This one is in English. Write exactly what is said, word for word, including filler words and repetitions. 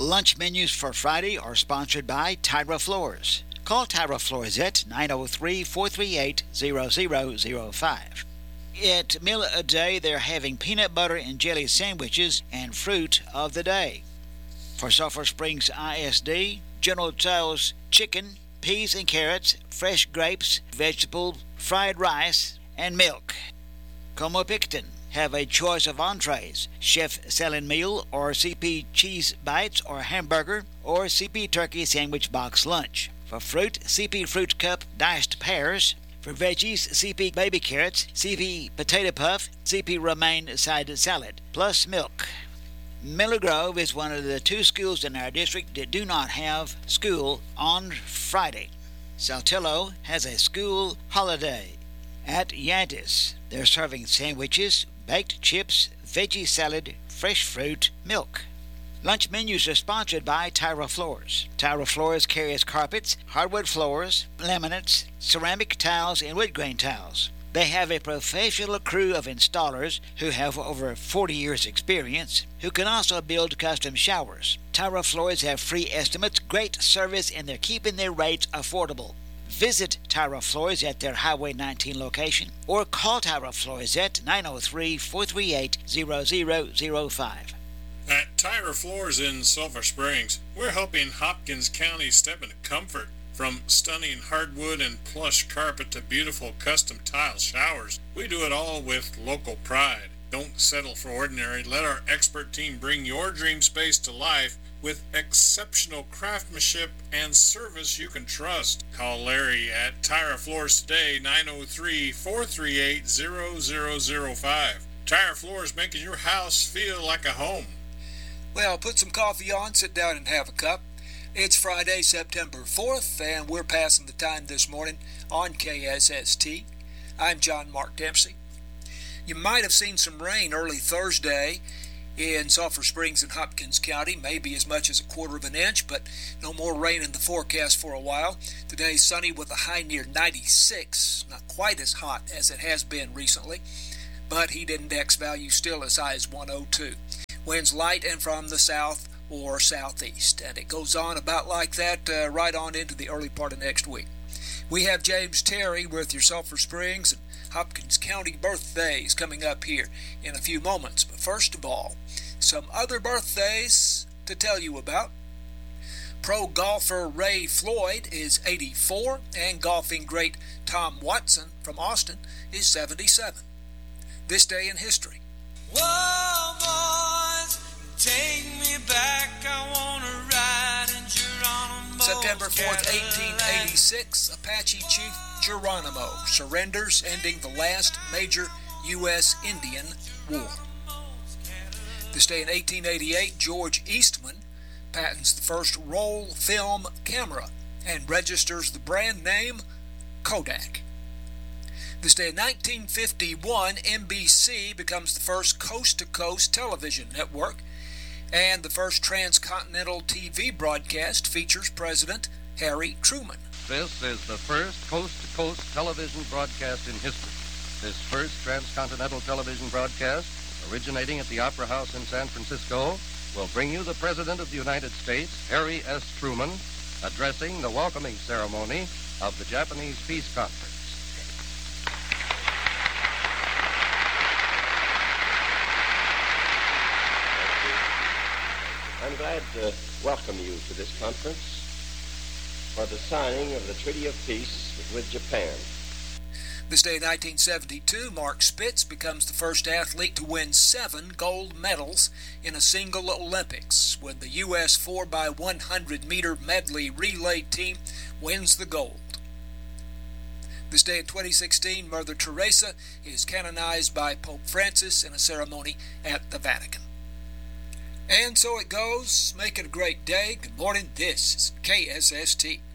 Lunch menus for Friday are sponsored by Tyra Floors. Call Tyra Floors at nine oh three, four three eight, zero zero zero five. At Meal a Day, they're having peanut butter and jelly sandwiches and fruit of the day. For Sulphur Springs I S D, General Tso's chicken, peas and carrots, fresh grapes, vegetable, fried rice, and milk. Como Picton, have a choice of entrees, chef salad meal or C P cheese bites or hamburger or C P turkey sandwich box lunch. For fruit, C P fruit cup diced pears. For veggies, C P baby carrots, C P potato puff, C P romaine side salad, plus milk. Miller Grove is one of the two schools in our district that do not have school on Friday. Saltillo has a school holiday. At Yantis, they're serving sandwiches, baked chips, veggie salad, fresh fruit, milk. Lunch menus are sponsored by Tyra Floors. Tyra Floors carries carpets, hardwood floors, laminates, ceramic tiles, and wood grain tiles. They have a professional crew of installers who have over forty years experience, who can also build custom showers. Tyra Floors have free estimates, great service, and they're keeping their rates affordable. Visit Tyra Floors at their Highway nineteen location or call Tyra Floors at nine oh three, four three eight, zero zero zero five. At Tyra Floors in Sulphur Springs, we're helping Hopkins County step into comfort. From stunning hardwood and plush carpet to beautiful custom tile showers, we do it all with local pride. Don't settle for ordinary. Let our expert team bring your dream space to life with exceptional craftsmanship and service you can trust. Call Larry at Tyra Floors today, nine oh three, four three eight, zero zero zero five. Tyra Floors, making your house feel like a home. Well, put some coffee on, sit down and have a cup. It's Friday, September fourth, and we're passing the time this morning on K S S T. I'm John Mark Dempsey. You might have seen some rain early Thursday in Sulphur Springs and Hopkins County, maybe as much as a quarter of an inch, but no more rain in the forecast for a while. Today, sunny with a high near ninety-six, not quite as hot as it has been recently, but heat index value still as high as one oh two. Winds light and from the south or southeast, and it goes on about like that uh, right on into the early part of next week. We have James Terry with your Sulphur Springs and Hopkins County birthdays coming up here in a few moments. But first of all, some other birthdays to tell you about. Pro golfer Ray Floyd is eighty-four, and golfing great Tom Watson from Austin is seventy-seven. This day in history. Whoa, boys, take me back, I wanna ride in Geronimo's September fourth, Cadillac. eighteen eighty-six, Apache Chief Geronimo surrenders, ending the last major U S Indian War. This day in eighteen eighty-eight, George Eastman patents the first roll film camera and registers the brand name Kodak. This day in nineteen fifty-one, N B C becomes the first coast-to-coast television network, and the first transcontinental T V broadcast features President Harry Truman. This is the first coast-to-coast television broadcast in history. This first transcontinental television broadcast, originating at the Opera House in San Francisco, will bring you the President of the United States, Harry S. Truman, addressing the welcoming ceremony of the Japanese Peace Conference. I'm glad to welcome you to this conference for the signing of the Treaty of Peace with Japan. This day in nineteen seventy-two, Mark Spitz becomes the first athlete to win seven gold medals in a single Olympics when the U S four by one hundred meter medley relay team wins the gold. This day in twenty sixteen, Mother Teresa is canonized by Pope Francis in a ceremony at the Vatican. And so it goes. Make it a great day. Good morning. This is K S S T.